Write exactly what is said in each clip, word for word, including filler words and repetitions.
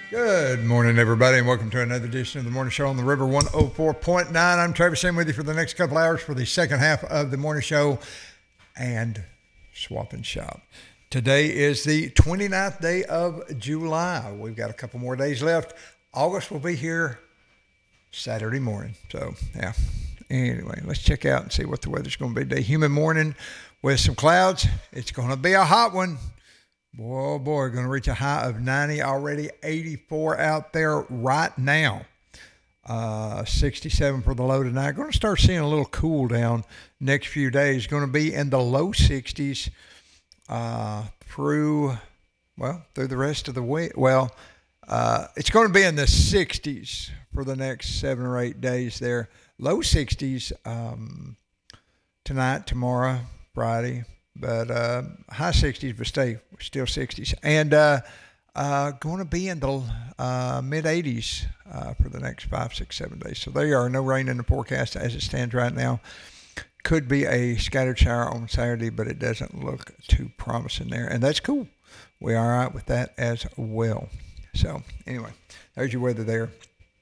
Good morning, everybody, and welcome to another edition of the Morning Show on the River one oh four point nine. I'm Travis Sim with you for the next couple hours for the second half of the morning show and Swap and Shop. Today is the twenty-ninth day of July. We've got a couple more days left. August will be here Saturday morning. So, yeah. Anyway, let's check out and see what the weather's going to be today. Humid morning with some clouds. It's going to be a hot one. Boy, oh boy, going to reach a high of ninety already, eighty-four out there right now. Uh, sixty-seven for the low tonight. Going to start seeing a little cool down next few days. Going to be in the low sixties uh, through, well, through the rest of the week. Well, uh, it's going to be in the sixties for the next seven or eight days there. Low sixties um, tonight, tomorrow, Friday. But uh, high sixties, but stay still sixties. And uh, uh, going to be in the uh, mid eighties uh, for the next five, six, seven days. So there you are. No rain in the forecast as it stands right now. Could be a scattered shower on Saturday, but it doesn't look too promising there. And that's cool. We're all right with that as well. So anyway, there's your weather there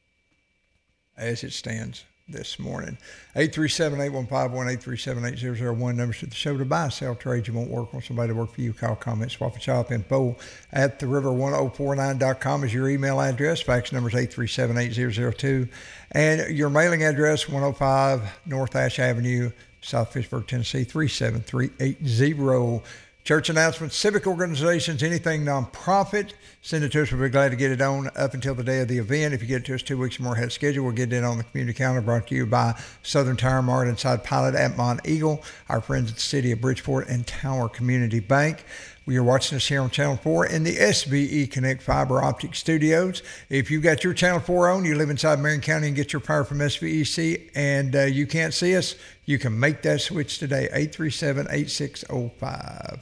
as it stands this morning. eight three seven, eight one five one, eight three seven, eight zero zero one. Numbers to the show to buy, sell, trade. You won't work on somebody to work for you. Call, comment, swap, and shop. Info at the river one oh four nine dot com is your email address. Fax number is eight three seven, eight zero zero two. And your mailing address, one oh five North Ash Avenue, South Fitchburg, Tennessee, three seven three eight zero. Church announcements, civic organizations, anything nonprofit, send it to us. We'll be glad to get it on up until the day of the event. If you get it to us two weeks or more ahead of schedule, we'll get it on the community calendar, brought to you by Southern Tire Mart inside Pilot at Mont Eagle, our friends at the City of Bridgeport, and Tower Community Bank. We are watching us here on Channel four in the S V E Connect Fiber Optic Studios. If you've got your Channel four on, you live inside Marion County and get your power from S V E C, and uh, you can't see us, you can make that switch today, eight three seven, eight six zero five.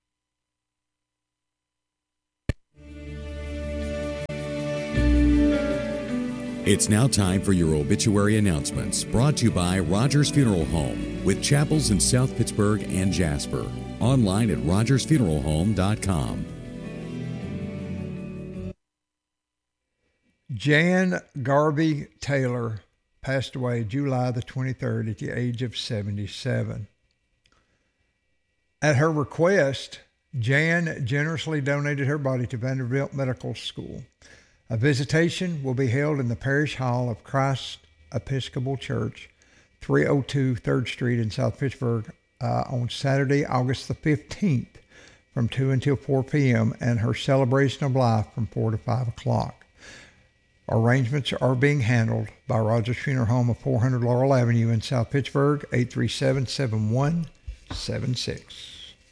It's now time for your obituary announcements, brought to you by Rogers Funeral Home, with chapels in South Pittsburgh and Jasper. Online at rogers funeral home dot com. Jan Garvey Taylor passed away July the twenty-third at the age of seventy-seven. At her request, Jan generously donated her body to Vanderbilt Medical School. A visitation will be held in the Parish Hall of Christ Episcopal Church, three oh two third Street in South Pittsburgh, uh, on Saturday, August the fifteenth, from two until four p.m., and her celebration of life from four to five o'clock. Arrangements are being handled by Rogers Funeral Home of four hundred Laurel Avenue in South Pittsburgh, eight three seven, seven one seven six.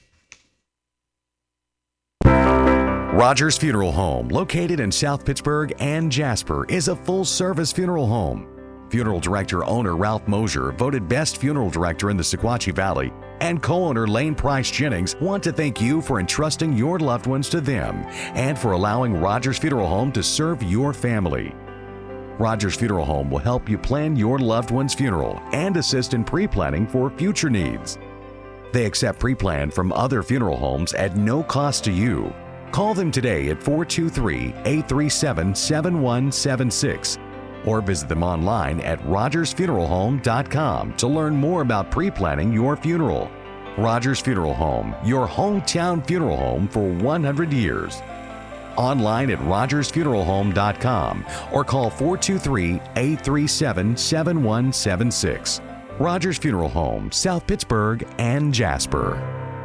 Rogers Funeral Home, located in South Pittsburgh and Jasper, is a full-service funeral home. Funeral director owner Ralph Mosier, voted best funeral director in the Sequatchie Valley, and co-owner Lane Price Jennings want to thank you for entrusting your loved ones to them and for allowing Rogers Funeral Home to serve your family. Rogers Funeral Home will help you plan your loved one's funeral and assist in pre-planning for future needs. They accept pre-plan from other funeral homes at no cost to you. Call them today at four two three, eight three seven, seven one seven six or visit them online at rogers funeral home dot com to learn more about pre-planning your funeral. Rogers Funeral Home, your hometown funeral home for one hundred years. Online at rogers funeral home dot com or call four two three, eight three seven, seven one seven six. Rogers Funeral Home, South Pittsburgh and Jasper.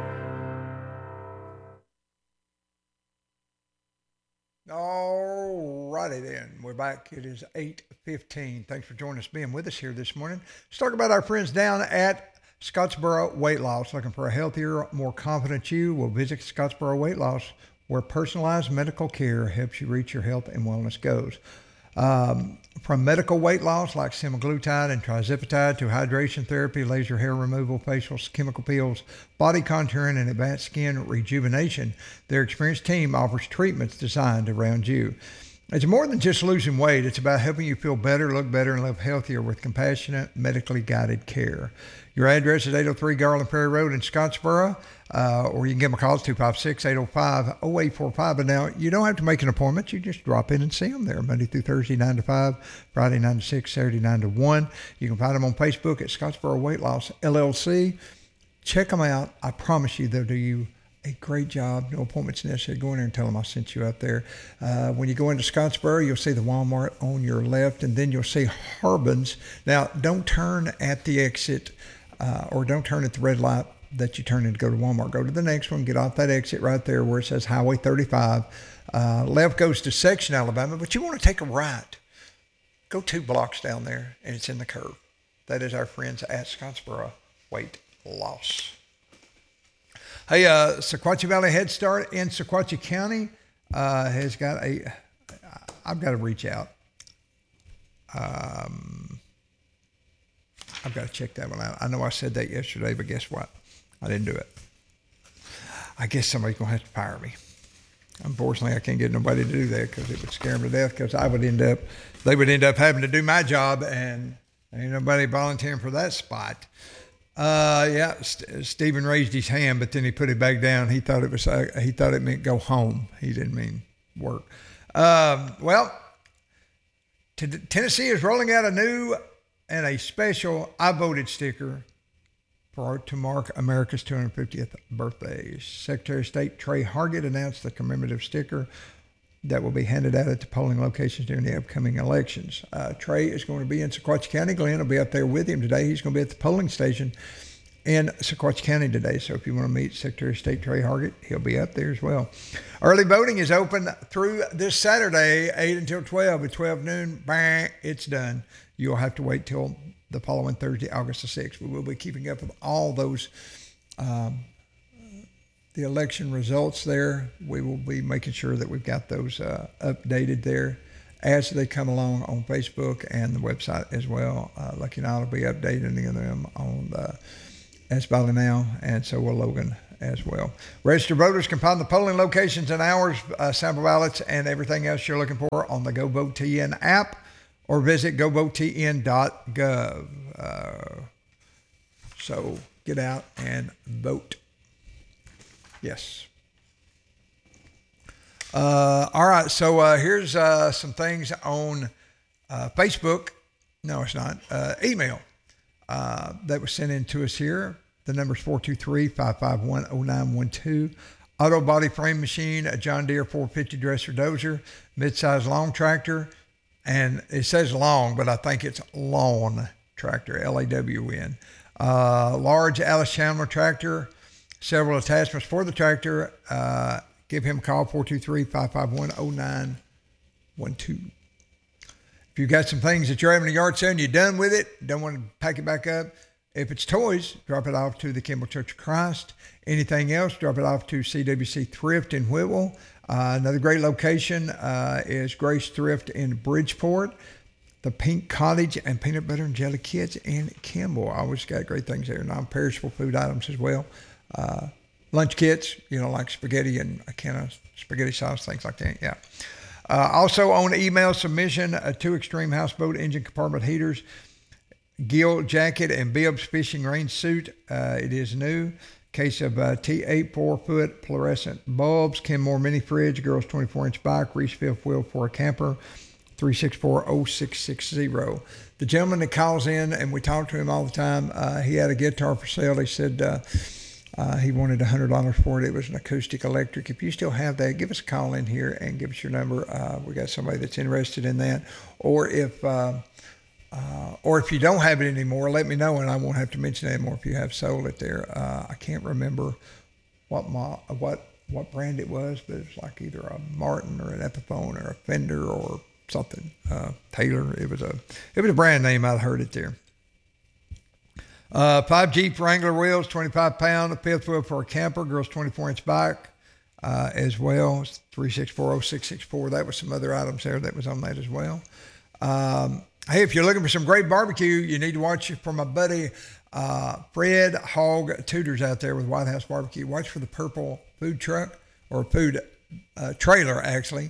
All righty then. We're back. It is eight fifteen. Thanks for joining us, being with us here this morning. Let's talk about our friends down at Scottsboro Weight Loss. Looking for a healthier, more confident you? Well, visit Scottsboro Weight Loss, where personalized medical care helps you reach your health and wellness goals. Um, from medical weight loss like semaglutide and trizipatide to hydration therapy, laser hair removal, facials, chemical peels, body contouring, and advanced skin rejuvenation, their experienced team offers treatments designed around you. It's more than just losing weight. It's about helping you feel better, look better, and live healthier with compassionate, medically guided care. Your address is eight oh three Garland Ferry Road in Scottsboro, uh, or you can give them a call. It's two five six, eight oh five, oh eight four five. But now, you don't have to make an appointment. You just drop in and see them there, Monday through Thursday, nine to five, Friday, nine to six, Saturday, nine to one. You can find them on Facebook at Scottsboro Weight Loss, L L C. Check them out. I promise you they'll do you a great job. No appointments necessary. Go in there and tell them I sent you out there. Uh, when you go into Scottsboro, you'll see the Walmart on your left, and then you'll see Harbin's. Now, don't turn at the exit uh, or don't turn at the red light that you turn in to go to Walmart. Go to the next one. Get off that exit right there where it says Highway thirty-five. Uh, left goes to Section, Alabama, but you want to take a right. Go two blocks down there, and it's in the curve. That is our friends at Scottsboro Weight Loss. Hey, uh, Sequatchie Valley Head Start in Sequatchie County uh, has got a, I've got to reach out. Um, I've got to check that one out. I know I said that yesterday, but guess what? I didn't do it. I guess somebody's going to have to fire me. Unfortunately, I can't get nobody to do that because it would scare them to death because I would end up, they would end up having to do my job, and ain't nobody volunteering for that spot. Uh, yeah, St- Stephen raised his hand, but then he put it back down. He thought it was, uh, he thought it meant go home. He didn't mean work. Um, well, t- Tennessee is rolling out a new and a special I voted sticker for to mark America's two hundred fiftieth birthday. Secretary of State Trey Hargett announced the commemorative sticker that will be handed out at the polling locations during the upcoming elections. Uh, Trey is going to be in Sequatchie County. Glenn will be up there with him today. He's going to be at the polling station in Sequatchie County today. So if you want to meet Secretary of State Trey Hargett, he'll be up there as well. Early voting is open through this Saturday, eight until twelve. At twelve noon, bang, it's done. You'll have to wait till the following Thursday, August the sixth. We will be keeping up with all those um, the election results there. We will be making sure that we've got those uh, updated there as they come along on Facebook and the website as well. Uh, Lucky Night will be updating them on the S Valley Now, and so will Logan as well. Registered voters can find the polling locations and hours, uh, sample ballots, and everything else you're looking for on the Go Vote T N app, or visit go vote t n dot gov. Uh, so get out and vote. Yes. Uh, all right. So uh, here's uh, some things on uh, Facebook. No, it's not. Uh, email uh, that was sent in to us here. The number is four two three, five five one, zero nine one two. Auto body frame machine, a John Deere four fifty dresser dozer, mid-size long tractor. And it says long, but I think it's lawn tractor, L A W N. Uh, large Alice Chandler tractor. Several attachments for the tractor. Uh, give him a call, four two three, five five one, zero nine one two. If you've got some things that you're having a yard sale and you're done with it, don't want to pack it back up, if it's toys, drop it off to the Kimball Church of Christ. Anything else, drop it off to C W C Thrift in Whitwell. Uh, another great location uh, is Grace Thrift in Bridgeport. The Pink Cottage and Peanut Butter and Jelly Kits in Kimball. I always got great things there. Non-perishable food items as well. Uh, lunch kits, you know, like spaghetti and a can of spaghetti sauce, things like that. Yeah. Uh, also on email submission, uh, two Extreme Houseboat engine compartment heaters, Gill jacket and Bibbs fishing rain suit. Uh, it is new. Case of uh, T eight four-foot fluorescent bulbs. Kenmore mini fridge, girls twenty-four inch bike, Reese fifth wheel for a camper, three six four, oh six six zero. The gentleman that calls in, and we talk to him all the time, uh, he had a guitar for sale. He said uh, uh, he wanted one hundred dollars for it. It was an acoustic electric. If you still have that, give us a call in here and give us your number. Uh, we got somebody that's interested in that. Or if... Uh, Uh, or if you don't have it anymore, let me know and I won't have to mention it anymore if you have sold it there. Uh, I can't remember what mo- what what brand it was, but it's like either a Martin or an Epiphone or a Fender or something. Uh, Taylor. It was a it was a brand name. I heard it there. Uh, five Jeep Wrangler wheels, twenty-five pound, a fifth wheel for a camper, girls twenty-four inch bike uh, as well. three six four, oh six six four. That was some other items there that was on that as well. Um, Hey, if you're looking for some great barbecue, you need to watch for my buddy uh, Fred Hogg Tutors out there with White House Barbecue. Watch for the purple food truck or food uh, trailer, actually.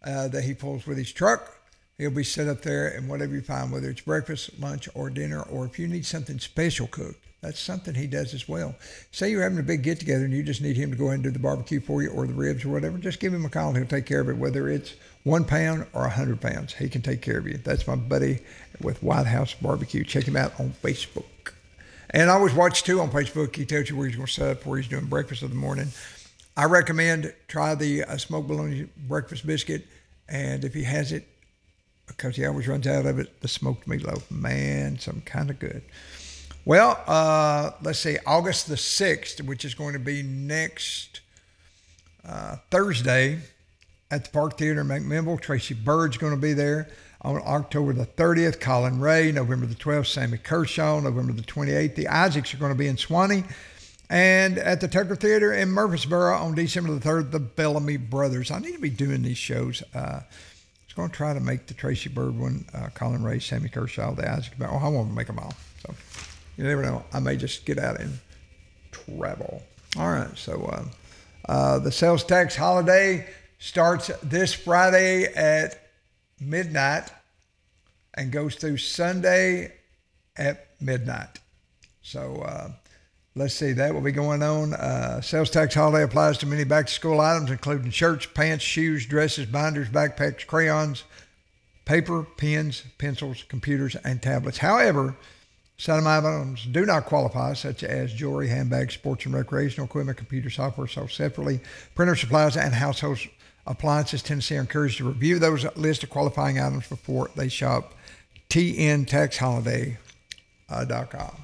uh, that he pulls with his truck. He'll be set up there, and whatever you find, whether it's breakfast, lunch, or dinner, or if you need something special cooked, that's something he does as well. Say you're having a big get-together and you just need him to go ahead and do the barbecue for you or the ribs or whatever, just give him a call and he'll take care of it, whether it's one pound or a hundred pounds. He can take care of you. That's my buddy with White House Barbecue. Check him out on Facebook. And I always watch, too, on Facebook. He tells you where he's going to set up, where he's doing breakfast in the morning. I recommend try the uh, smoked bologna breakfast biscuit, and if he has it, because he always runs out of it, the smoked meatloaf. Man, some kind of good. Well, uh, let's see, August the sixth, which is going to be next uh, Thursday at the Park Theater in McMinnville. Tracy Bird's going to be there. On October the thirtieth, Colin Ray. November the twelfth, Sammy Kershaw. November the twenty-eighth, the Isaacs are going to be in Swanee. And at the Tucker Theater in Murfreesboro on December the third, the Bellamy Brothers. I need to be doing these shows. Uh, I was going to try to make the Tracy Bird one, uh, Colin Ray, Sammy Kershaw, the Isaacs. Oh, I want to make them all. So you never know. I may just get out and travel. All right. So uh, uh, the sales tax holiday starts this Friday at midnight and goes through Sunday at midnight. So uh, let's see, that will be going on. Uh, sales tax holiday applies to many back-to-school items, including shirts, pants, shoes, dresses, binders, backpacks, crayons, paper, pens, pencils, computers, and tablets. However, some items do not qualify, such as jewelry, handbags, sports and recreational equipment, computer software sold separately, printer supplies, and household appliances. Tennessee are encouraged to review those list of qualifying items before they shop. T N tax holiday dot com.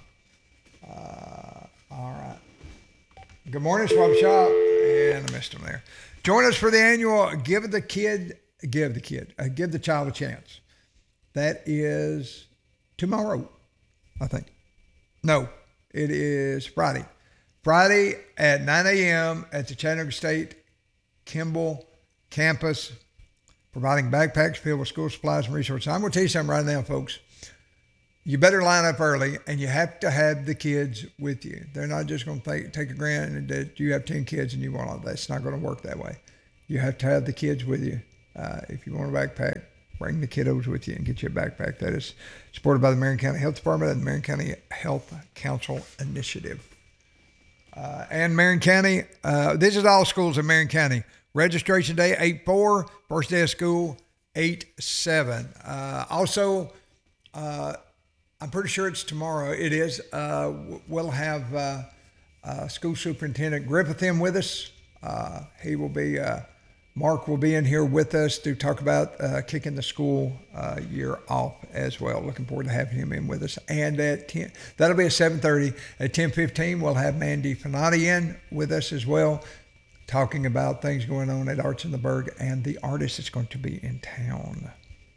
Uh, all right. Good morning, Swap Shop. And I missed them there. Join us for the annual Give the Kid, Give the Kid, uh, Give the Child a Chance. That is tomorrow, I think. No, it is Friday. Friday at nine a.m. at the Chattanooga State Kimball campus, providing backpacks filled with school supplies and resources. I'm going to tell you something right now, folks. You better line up early, and you have to have the kids with you. They're not just going to take, take a grant that you have ten kids and you want all that. That's not going to work that way. You have to have the kids with you. Uh, if you want a backpack, bring the kiddos with you and get you a backpack. That is supported by the Marion County Health Department and the Marion County Health Council Initiative. Uh, and Marion County, uh, this is all schools in Marion County. Registration day, eight four. First day of school, eight seven. Uh, also, uh, I'm pretty sure it's tomorrow. It is. Uh, we'll have uh, uh, School Superintendent Griffitham with us. Uh, he will be, uh, Mark will be in here with us to talk about uh, kicking the school uh, year off as well. Looking forward to having him in with us. And at ten, that'll be at seven thirty. At ten fifteen, we'll have Mandy Fanati in with us as well, talking about things going on at Arts in the Berg and the artist that's going to be in town.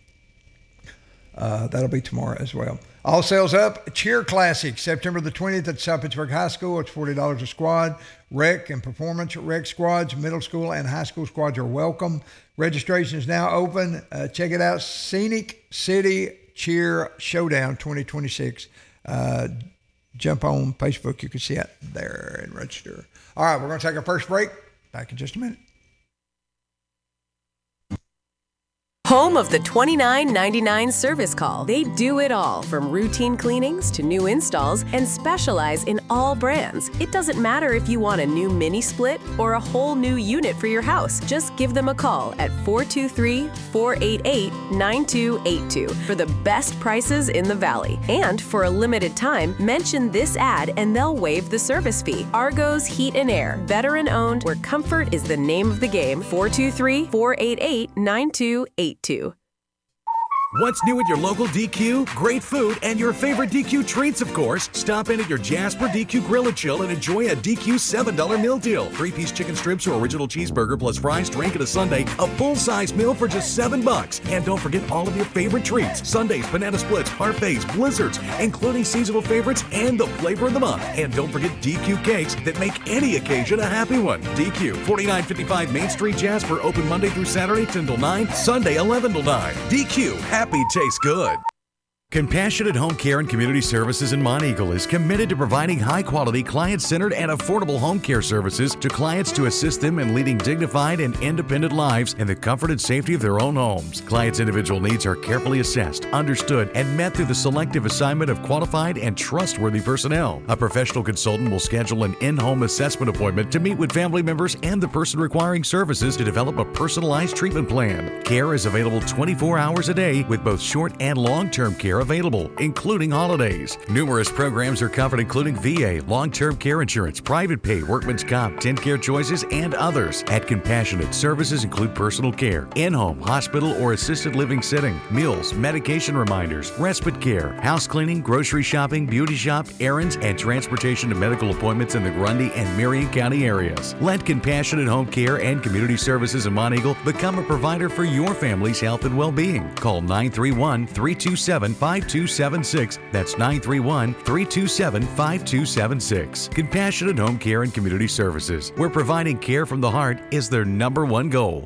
Uh, that'll be tomorrow as well. All sales up. Cheer Classic, September the twentieth at South Pittsburgh High School. It's forty dollars a squad. Rec and performance rec squads, middle school and high school squads are welcome. Registration is now open. Uh, check it out. Scenic City Cheer Showdown twenty twenty-six. Uh, jump on Facebook. You can see it there and register. All right, we're going to take our first break. Back in just a minute. Home of the twenty-nine ninety-nine service call. They do it all, from routine cleanings to new installs, and specialize in all brands. It doesn't matter if you want a new mini split or a whole new unit for your house. Just give them a call at four two three, four eight eight, nine two eight two for the best prices in the Valley. And for a limited time, mention this ad and they'll waive the service fee. Argos Heat and Air, veteran owned, where comfort is the name of the game. four two three, four eight eight, nine two eight two. What's new at your local D Q? Great food and your favorite D Q treats, of course. Stop in at your Jasper D Q Grill and Chill and enjoy a D Q seven dollar meal deal. Three-piece chicken strips or original cheeseburger plus fries, drink, and a sundae. A full-size meal for just seven bucks. And don't forget all of your favorite treats. Sundaes, banana splits, parfaits, blizzards, including seasonal favorites and the flavor of the month. And don't forget D Q cakes that make any occasion a happy one. D Q, forty-nine fifty-five Main Street, Jasper. Open Monday through Saturday, ten till nine. Sunday, eleven till nine. D Q, happy tastes good. Compassionate Home Care and Community Services in Monteagle is committed to providing high-quality, client-centered, and affordable home care services to clients to assist them in leading dignified and independent lives in the comfort and safety of their own homes. Clients' individual needs are carefully assessed, understood, and met through the selective assignment of qualified and trustworthy personnel. A professional consultant will schedule an in-home assessment appointment to meet with family members and the person requiring services to develop a personalized treatment plan. Care is available twenty-four hours a day with both short and long-term care available, including holidays. Numerous programs are covered, including V A, long-term care insurance, private pay, workman's comp, TennCare choices, and others. At Compassionate, services include personal care, in-home, hospital, or assisted living setting, meals, medication reminders, respite care, house cleaning, grocery shopping, beauty shop, errands, and transportation to medical appointments in the Grundy and Marion County areas. Let Compassionate Home Care and Community Services in Monteagle become a provider for your family's health and well-being. Call nine three one, three two seven, five two seven six. That's nine three one, three two seven, five two seven six. Compassionate Home Care and Community Services, where providing care from the heart is their number one goal.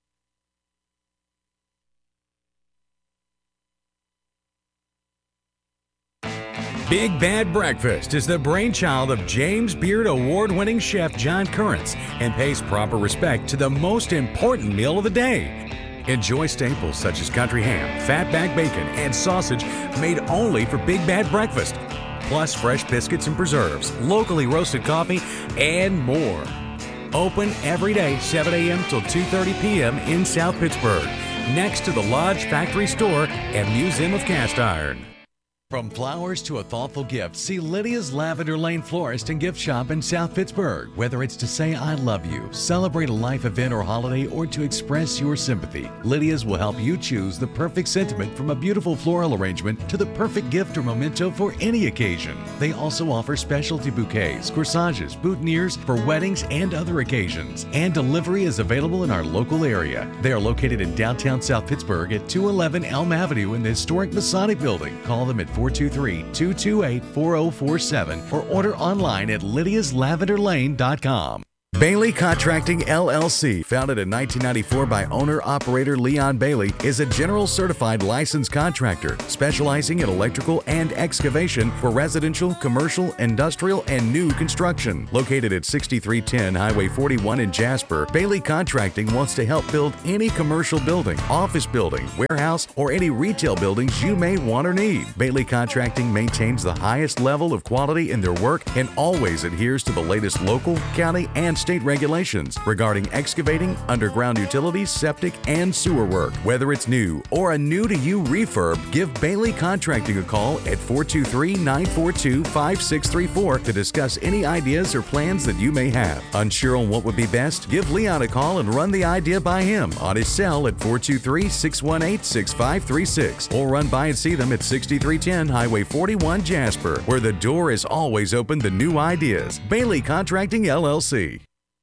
Big Bad Breakfast is the brainchild of James Beard Award-winning chef John Currents and pays proper respect to the most important meal of the day. Enjoy staples such as country ham, fatback bacon, and sausage made only for Big Bad Breakfast, plus fresh biscuits and preserves, locally roasted coffee, and more. Open every day, seven a.m. till two thirty p.m. in South Pittsburgh, next to the Lodge Factory Store and Museum of Cast Iron. From flowers to a thoughtful gift, see Lydia's Lavender Lane Florist and Gift Shop in South Pittsburgh. Whether it's to say I love you, celebrate a life event or holiday, or to express your sympathy, Lydia's will help you choose the perfect sentiment, from a beautiful floral arrangement to the perfect gift or memento for any occasion. They also offer specialty bouquets, corsages, boutonnieres for weddings and other occasions. And delivery is available in our local area. They are located in downtown South Pittsburgh at two eleven Elm Avenue in the historic Masonic Building. Call them at four two three, two two eight, four oh four seven or order online at lydias lavender lane dot com. Bailey Contracting L L C, founded in nineteen ninety-four by owner-operator Leon Bailey, is a general certified licensed contractor specializing in electrical and excavation for residential, commercial, industrial, and new construction. Located at sixty-three ten Highway forty-one in Jasper, Bailey Contracting wants to help build any commercial building, office building, warehouse, or any retail buildings you may want or need. Bailey Contracting maintains the highest level of quality in their work and always adheres to the latest local, county, and state regulations regarding excavating, underground utilities, septic, and sewer work. Whether it's new or a new-to-you refurb, give Bailey Contracting a call at four two three, nine four two, five six three four to discuss any ideas or plans that you may have. Unsure on what would be best? Give Leon a call and run the idea by him on his cell at four two three, six one eight, six five three six, or run by and see them at sixty-three ten Highway forty-one, Jasper, where the door is always open to new ideas. Bailey Contracting L L C.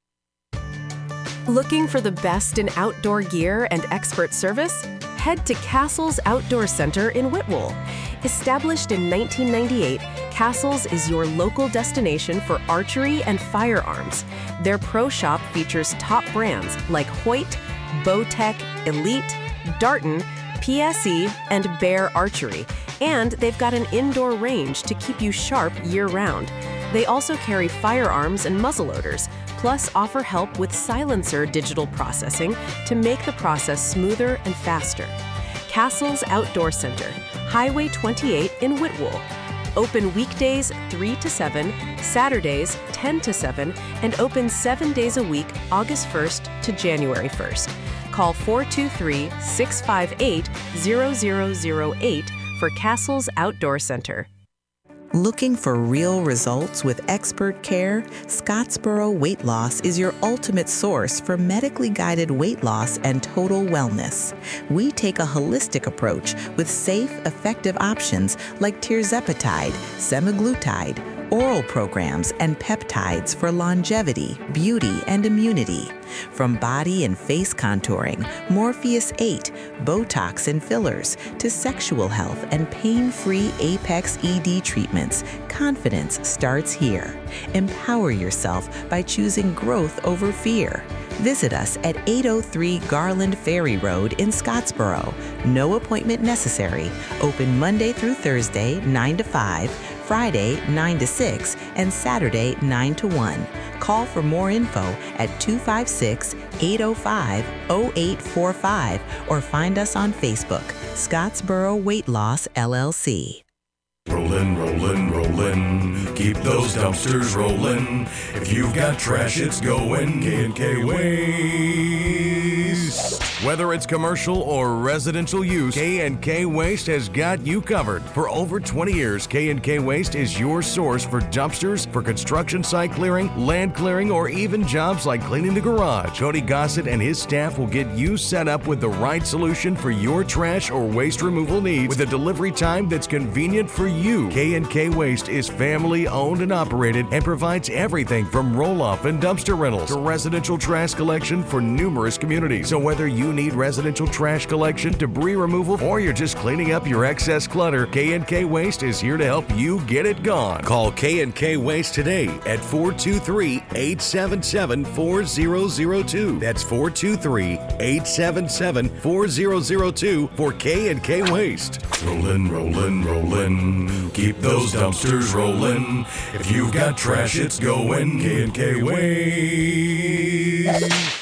Looking for the best in outdoor gear and expert service? Head to Castles Outdoor Center in Whitwell. Established in nineteen ninety-eight, Castles is your local destination for archery and firearms. Their pro shop features top brands like Hoyt, Bowtech, Elite, Darton, P S E, and Bear Archery. And they've got an indoor range to keep you sharp year-round. They also carry firearms and muzzleloaders, plus offer help with silencer digital processing to make the process smoother and faster. Castles Outdoor Center, Highway twenty-eight in Whitwell. Open weekdays three to seven, Saturdays ten to seven, and open seven days a week, August first to January first. Call four two three, six five eight, zero zero zero eight for Castles Outdoor Center. Looking for real results with expert care? Scottsboro Weight Loss is your ultimate source for medically guided weight loss and total wellness. We take a holistic approach with safe, effective options like tirzepatide, semaglutide, oral programs, and peptides for longevity, beauty, and immunity. From body and face contouring, Morpheus eight, Botox and fillers, to sexual health and pain-free Apex E D treatments, confidence starts here. Empower yourself by choosing growth over fear. Visit us at eight oh three Garland Ferry Road in Scottsboro. No appointment necessary. Open Monday through Thursday, nine to five, Friday, nine to six, and Saturday, nine to one. Call for more info at two five six, eight oh five, oh eight four five or find us on Facebook, Scottsboro Weight Loss, L L C. Rollin', rollin', rollin', keep those dumpsters rollin'. If you've got trash, it's going K and K Waste. Whether it's commercial or residential use, K and K Waste has got you covered. For over twenty years, K and K Waste is your source for dumpsters, for construction site clearing, land clearing, or even jobs like cleaning the garage. Cody Gossett and his staff will get you set up with the right solution for your trash or waste removal needs with a delivery time that's convenient for you. K and K Waste is family owned and operated and provides everything from roll-off and dumpster rentals to residential trash collection for numerous communities. So whether you need residential trash collection, debris removal, or you're just cleaning up your excess clutter, K and K Waste is here to help you get it gone. Call K and K Waste today at four two three, eight seven seven, four zero zero two. That's four two three, eight seven seven, four zero zero two for K and K Waste. Rollin', rollin', rollin', keep those dumpsters rollin'. If you've got trash, it's going K and K Waste.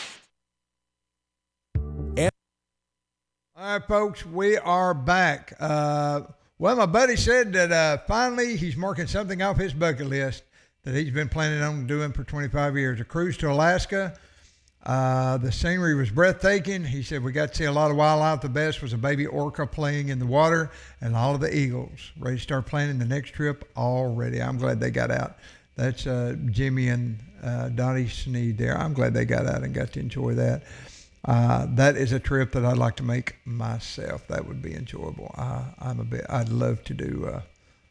All right, folks, we are back. Uh, well, my buddy said that uh, finally he's marking something off his bucket list that he's been planning on doing for twenty-five years. A cruise to Alaska. Uh, the scenery was breathtaking. He said we got to see a lot of wildlife. The best was a baby orca playing in the water and all of the eagles. Ready to start planning the next trip already. I'm glad they got out. That's uh, Jimmy and uh, Donnie Sneed there. I'm glad they got out and got to enjoy that. Uh, that is a trip that I'd like to make myself. That would be enjoyable. Uh, I'm a bit. I'd love to do. Uh,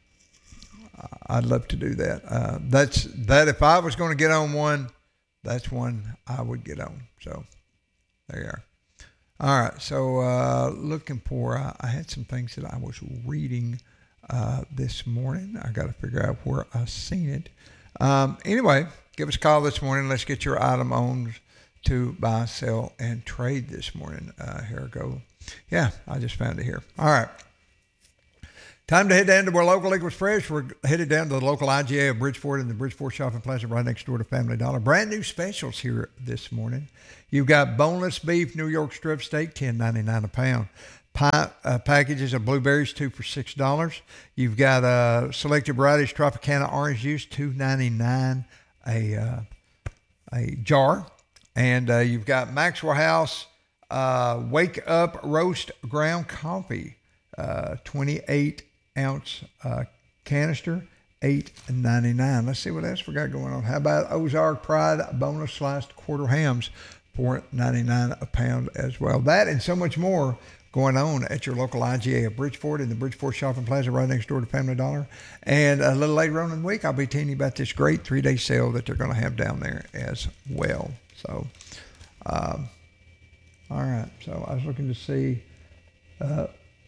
I'd love to do that. Uh, that's that. If I was going to get on one, that's one I would get on. So there you are. All right. So uh, looking for. Uh, I had some things that I was reading uh, this morning. I got to figure out where I seen it. Um, anyway, give us a call this morning. Let's get your item on to buy, sell, and trade this morning. Uh, here I go. Yeah, I just found it here. All right. Time to head down to where local equals fresh. We're headed down to the local I G A of Bridgeport and the Bridgeport Shopping Plaza right next door to Family Dollar. Brand new specials here this morning. You've got boneless beef, New York strip steak, ten ninety-nine a pound. Pie, uh, packages of blueberries, two for six dollars. You've got uh, selected varieties Tropicana orange juice, two ninety-nine a uh, a jar. And uh, you've got Maxwell House uh, Wake Up Roast Ground Coffee, uh, twenty-eight ounce uh, canister, eight ninety-nine. Let's see what else we got going on. How about Ozark Pride boneless sliced quarter hams, four ninety-nine a pound as well. That and so much more going on at your local I G A of Bridgeport in the Bridgeport Shopping Plaza right next door to Family Dollar. And a little later on in the week, I'll be telling you about this great three-day sale that they're going to have down there as well. So, um, all right. So I was looking to see, uh,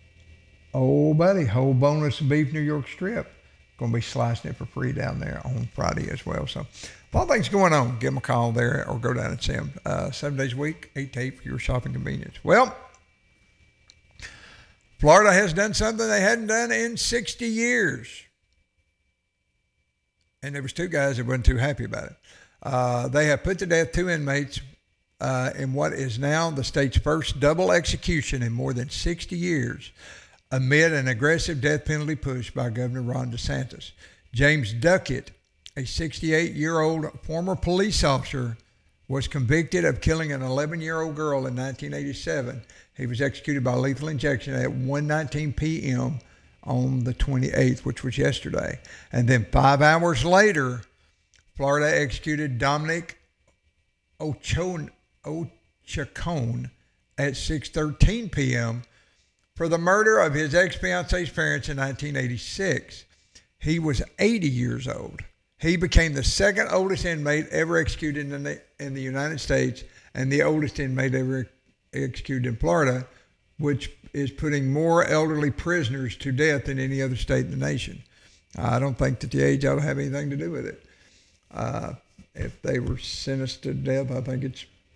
oh, buddy, whole boneless beef New York strip. Going to be slicing it for free down there on Friday as well. So, a lot of things going on. Give them a call there or go down and see them. Uh, seven days a week, eight to eight for your shopping convenience. Well, Florida has done something they hadn't done in sixty years. And there was two guys that weren't too happy about it. Uh, they have put to death two inmates uh, in what is now the state's first double execution in more than sixty years amid an aggressive death penalty push by Governor Ron DeSantis. James Duckett, a sixty-eight-year-old former police officer, was convicted of killing an eleven-year-old girl in nineteen eighty-seven. He was executed by lethal injection at one nineteen p.m. on the twenty-eighth, which was yesterday. And then five hours later, Florida executed Dominic Ochone, Ochacone at six thirteen p.m. for the murder of his ex-fiancee's parents in nineteen eighty-six. He was eighty years old. He became the second oldest inmate ever executed in the, in the United States and the oldest inmate ever executed in Florida, which is putting more elderly prisoners to death than any other state in the nation. I don't think that the age ought to have anything to do with it. Uh, if they were sentenced to death, I think it's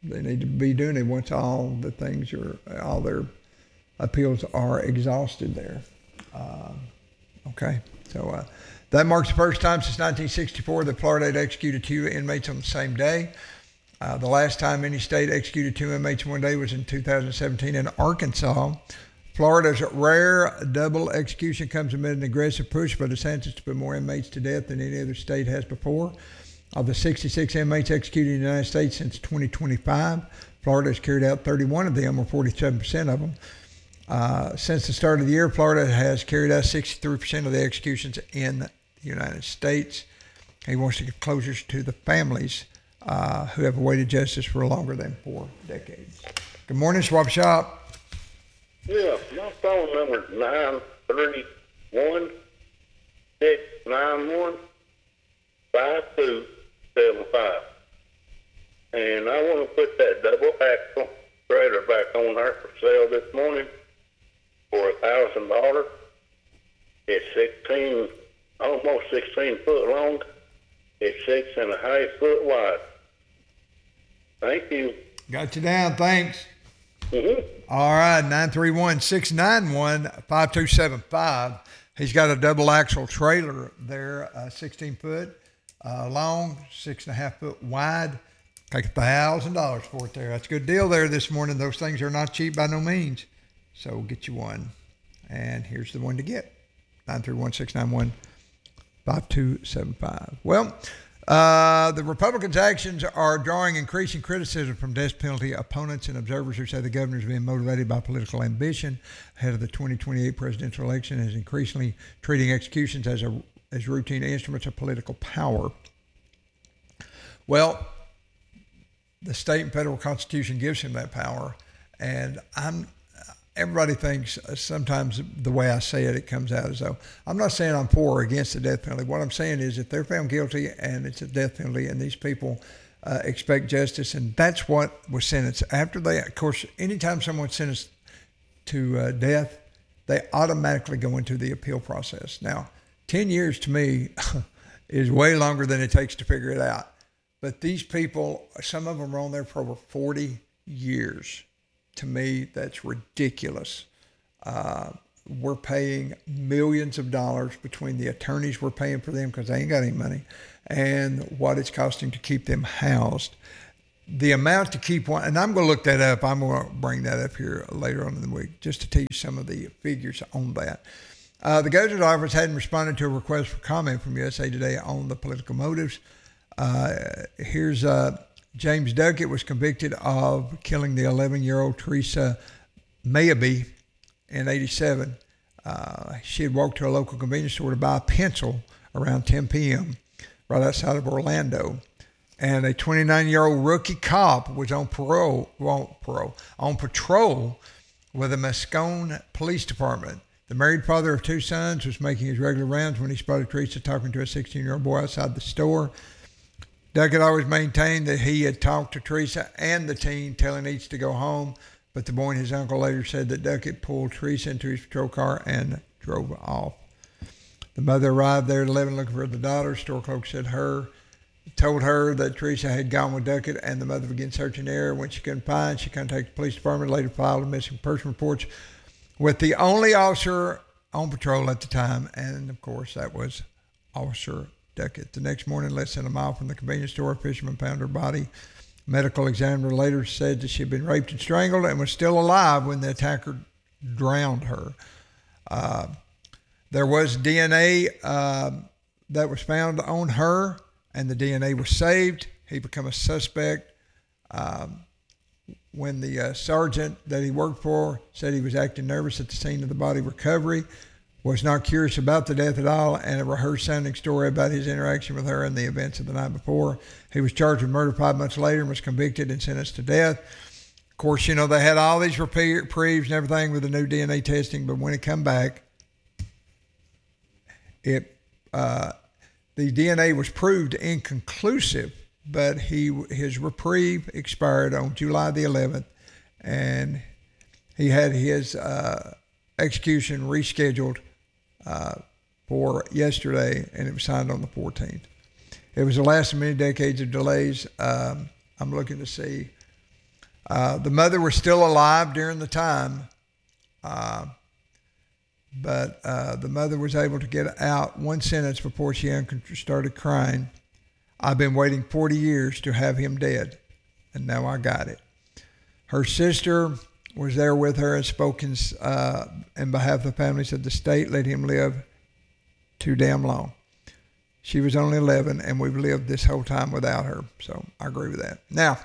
they need to be doing it once all the things are, all their appeals are exhausted there. Uh, okay, so uh, that marks the first time since nineteen sixty-four that Florida had executed two inmates on the same day. Uh, the last time any state executed two inmates in one day was in two thousand seventeen in Arkansas. Florida's rare double execution comes amid an aggressive push by DeSantis to put more inmates to death than any other state has before. Of the sixty-six inmates executed in the United States since twenty twenty-five, Florida has carried out thirty-one of them, or forty-seven percent of them. Uh, since the start of the year, Florida has carried out sixty-three percent of the executions in the United States. He wants to give closures to the families uh, who have awaited justice for longer than four decades. Good morning, Swap Shop. Yeah, my phone number is nine three one, six nine one, five two seven five. And I want to put that double axle trailer back on there for sale this morning for a thousand dollars. It's sixteen, almost sixteen foot long. It's six and a half foot wide. Thank you. Got you down. Thanks. Mm-hmm. All right, nine three one, six nine one, five two seven five. He's got a double axle trailer there, uh, sixteen foot uh, long, six and a half foot wide. Take a thousand dollars for it there. That's a good deal there this morning. Those things are not cheap by no means. So get you one. And here's the one to get. nine three one, six nine one, five two seven five. Well, Uh, the Republicans' actions are drawing increasing criticism from death penalty opponents and observers who say the governor is being motivated by political ambition ahead of the twenty twenty-eight presidential election and is increasingly treating executions as a as routine instruments of political power. Well, the state and federal constitution gives him that power, and I'm. Everybody thinks sometimes the way I say it, it comes out as though I'm not saying I'm for or against the death penalty. What I'm saying is if they're found guilty and it's a death penalty and these people uh, expect justice, and that's what was sentenced. After they, of course, anytime someone's sentenced to uh, death, they automatically go into the appeal process. Now, ten years to me is way longer than it takes to figure it out. But these people, some of them are on there for over forty years. To me, that's ridiculous. Uh, we're paying millions of dollars between the attorneys we're paying for them because they ain't got any money and what it's costing to keep them housed. The amount to keep one, and I'm going to look that up. I'm going to bring that up here later on in the week just to tell you some of the figures on that. Uh, the governor's office hadn't responded to a request for comment from U S A Today on the political motives. Uh, here's... Uh, James Duckett was convicted of killing the eleven-year-old Teresa Mayabee in eighty-seven. Uh, she had walked to a local convenience store to buy a pencil around ten p.m. right outside of Orlando. And a twenty-nine-year-old rookie cop was on parole, well, parole, on patrol with the Moscone Police Department. The married father of two sons was making his regular rounds when he spotted Teresa talking to a sixteen-year-old boy outside the store. Duckett always maintained that he had talked to Teresa and the teen, telling each to go home, but the boy and his uncle later said that Duckett pulled Teresa into his patrol car and drove off. The mother arrived there at eleven looking for the daughter. Store clerk said her, told her that Teresa had gone with Duckett, and the mother began searching the area. When she couldn't find, she contacted the police department, later filed a missing person reports with the only officer on patrol at the time, and of course that was Officer Duckett. The next morning, less than a mile from the convenience store, a fisherman found her body. Medical examiner later said that she had been raped and strangled and was still alive when the attacker drowned her. Uh, there was D N A uh, that was found on her, and the D N A was saved. He became a suspect. Um, when the uh, sergeant that he worked for said he was acting nervous at the scene of the body recovery, was not curious about the death at all, and a rehearsed sounding story about his interaction with her and the events of the night before. He was charged with murder five months later and was convicted and sentenced to death. Of course, you know, they had all these reprieves and everything with the new D N A testing, but when it come back, it uh, the D N A was proved inconclusive, but he his reprieve expired on July the eleventh, and he had his uh, execution rescheduled Uh, for yesterday, and it was signed on the fourteenth. It was the last of many decades of delays. Um, I'm looking to see Uh, the mother was still alive during the time, uh, but uh, the mother was able to get out one sentence before she started crying. I've been waiting forty years to have him dead, and now I got it. Her sister was there with her and spoke in, uh, in behalf of the family, said the state let him live too damn long. She was only eleven, and we've lived this whole time without her. So I agree with that. Now,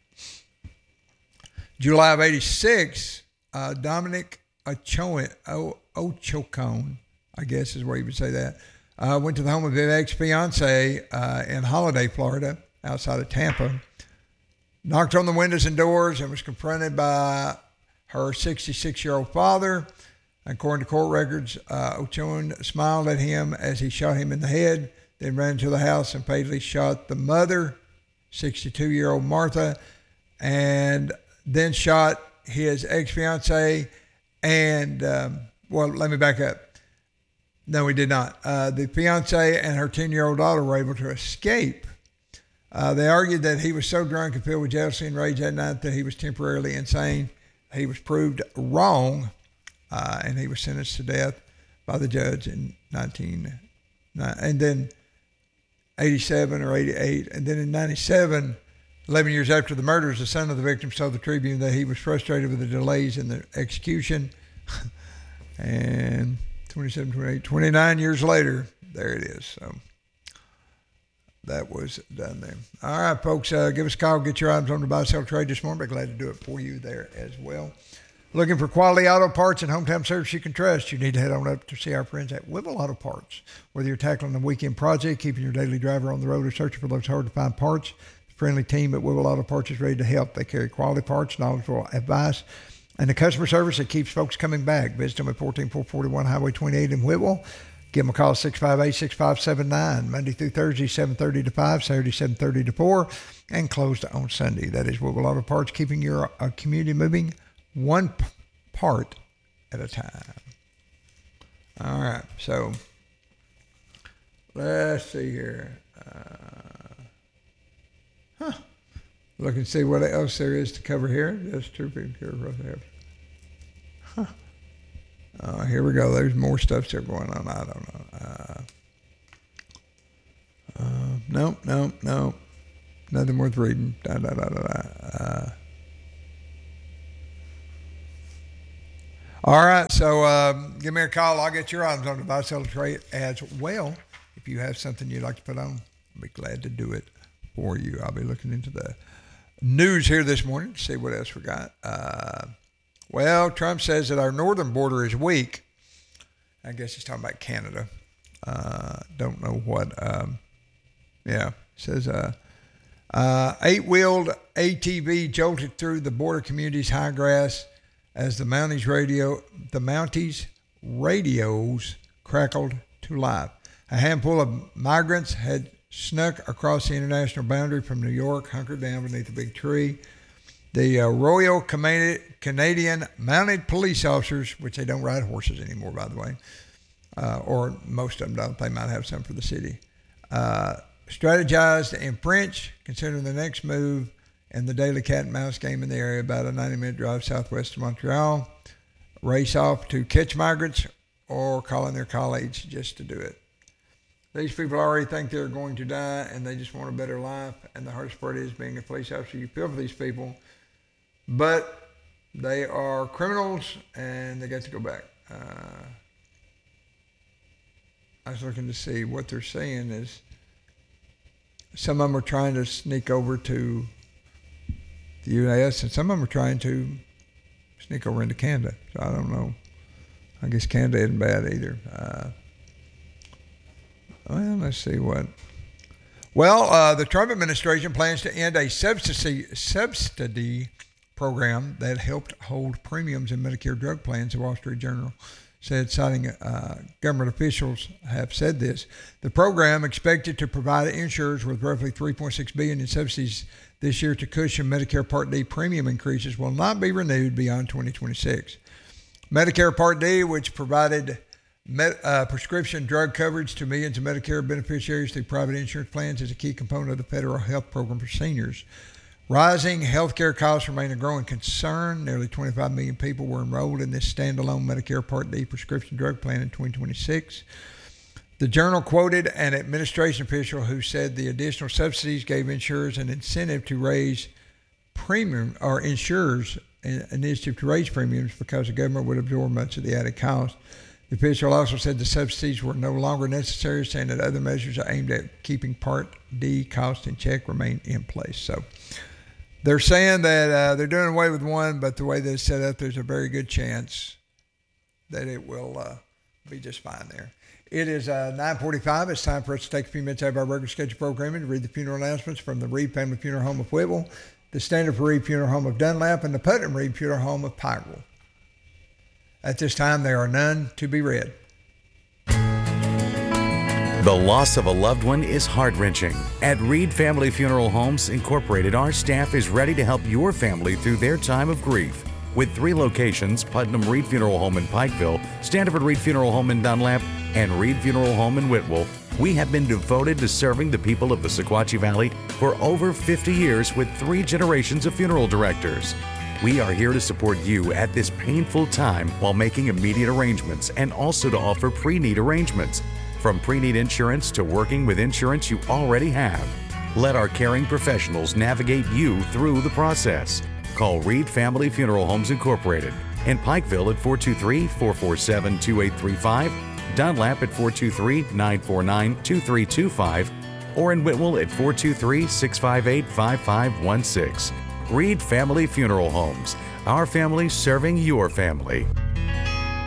July of eighty-six, uh, Dominic Ochoa, o- Ochocone, I guess is where you would say that, uh, went to the home of his ex-fiancee uh, in Holiday, Florida, outside of Tampa, knocked on the windows and doors and was confronted by her sixty-six-year-old father. According to court records, uh, Ochoa smiled at him as he shot him in the head, then ran to the house and fatally shot the mother, sixty-two-year-old Martha, and then shot his ex-fiancee. And, um, well, let me back up. No, he did not. Uh, the fiancee and her ten-year-old daughter were able to escape. Uh, they argued that he was so drunk and filled with jealousy and rage that night that he was temporarily insane. He was proved wrong, uh, and he was sentenced to death by the judge in nineteen, and then eighty-seven or eighty-eight, and then in ninety-seven, eleven years after the murders, the son of the victim told the Tribune that he was frustrated with the delays in the execution, and twenty-seven, twenty-eight, twenty-nine years later, there it is. So that was done there. All right, folks, uh, give us a call. Get your items on the buy, sell, trade this morning. Be glad to do it for you there as well. Looking for quality auto parts and hometown service you can trust, you need to head on up to see our friends at Whipple Auto Parts. Whether you're tackling a weekend project, keeping your daily driver on the road, or searching for those hard-to-find parts, the friendly team at Whipple Auto Parts is ready to help. They carry quality parts, knowledgeable advice, and the customer service that keeps folks coming back. Visit them at fourteen four forty-one Highway twenty-eight in Whipple. Give them a call, six five eight, six five seven nine, Monday through Thursday, seven thirty to five, Saturday, seven thirty to four, and closed on Sunday. That is Whipple Auto Parts, keeping your uh, community moving one p- part at a time. All right, so let's see here. Uh, huh. Look and see what else there is to cover here. That's true. Huh. Uh, here we go. There's more stuff still going on. I don't know. Uh, uh, no, no, no. Nothing worth reading. Da, da, da, da, da. Uh, all right. So um, give me a call. I'll get your items on the buy, sell, trade as well. If you have something you'd like to put on, I'll be glad to do it for you. I'll be looking into the news here this morning to see what else we got. Uh, Well, Trump says that our northern border is weak. I guess he's talking about Canada. Uh, don't know what. Um, yeah, says uh, uh, eight-wheeled A T V jolted through the border community's high grass as the Mounties radio, the Mounties radios crackled to life. A handful of migrants had snuck across the international boundary from New York, hunkered down beneath a big tree. The uh, Royal Canadian Mounted Police Officers, which they don't ride horses anymore, by the way, uh, or most of them don't. They might have some for the city, uh, strategized in French, considering the next move in the daily cat and mouse game in the area, about a ninety-minute drive southwest of Montreal, race off to catch migrants or calling their colleagues just to do it. These people already think they're going to die, and they just want a better life, and the hardest part is being a police officer. You feel for these people, but they are criminals, and they got to go back. Uh, I was looking to see what they're saying is some of them are trying to sneak over to the U S, and some of them are trying to sneak over into Canada. So I don't know. I guess Canada isn't bad either. Uh, well, let's see what. Well, uh, the Trump administration plans to end a subsidy, subsidy program that helped hold premiums in Medicare drug plans, the Wall Street Journal said, citing uh, government officials have said this. The program, expected to provide insurers with roughly three point six billion dollars in subsidies this year to cushion Medicare Part D premium increases, will not be renewed beyond twenty twenty-six. Medicare Part D, which provided Med, uh, prescription drug coverage to millions of Medicare beneficiaries through private insurance plans, is a key component of the federal health program for seniors. Rising healthcare costs remain a growing concern. Nearly twenty-five million people were enrolled in this standalone Medicare Part D prescription drug plan in twenty twenty-six. The Journal quoted an administration official who said the additional subsidies gave insurers an incentive to raise premium, or insurers an initiative to raise premiums because the government would absorb much of the added cost. The official also said the subsidies were no longer necessary, saying that other measures aimed at keeping Part D costs in check remain in place. So they're saying that uh, they're doing away with one, but the way they're set up, there's a very good chance that it will uh, be just fine there. It is uh, nine forty-five. It's time for us to take a few minutes out of our regular scheduled programming to read the funeral announcements from the Reed Family Funeral Home of Whitwell, the Standard for Reed Funeral Home of Dunlap, and the Putnam Reed Funeral Home of Pikeville. At this time, there are none to be read. The loss of a loved one is heart-wrenching. At Reed Family Funeral Homes Incorporated, our staff is ready to help your family through their time of grief. With three locations, Putnam Reed Funeral Home in Pikeville, Standard Reed Funeral Home in Dunlap, and Reed Funeral Home in Whitwell, we have been devoted to serving the people of the Sequatchie Valley for over fifty years with three generations of funeral directors. We are here to support you at this painful time while making immediate arrangements and also to offer pre-need arrangements. From pre-need insurance to working with insurance you already have. Let our caring professionals navigate you through the process. Call Reed Family Funeral Homes Incorporated in Pikeville at four two three, four four seven, two eight three five, Dunlap at four two three, nine four nine, two three two five, or in Whitwell at four two three, six five eight, five five one six. Reed Family Funeral Homes, our family serving your family.